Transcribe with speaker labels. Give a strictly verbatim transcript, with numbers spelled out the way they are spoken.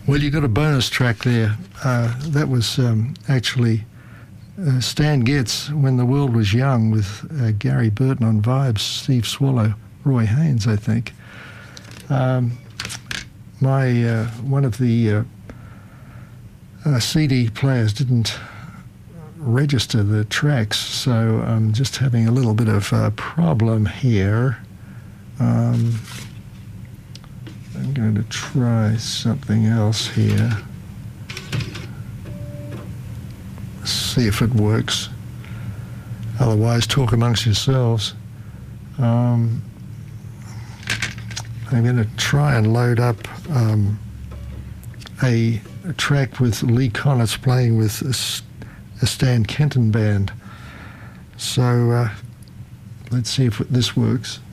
Speaker 1: Well, you got a bonus track there. Uh, that was um, actually uh, Stan Getz, When the World Was Young, with uh, Gary Burton on vibes, Steve Swallow, Roy Haynes, I think. Um, my uh, one of the uh, uh, C D players didn't register the tracks, so I'm just having a little bit of a problem here. Um, I'm going to try something else here. See if it works. Otherwise, talk amongst yourselves. Um, I'm going to try and load up um, a, a track with Lee Konitz playing with a, a Stan Kenton band. So uh, let's see if this works.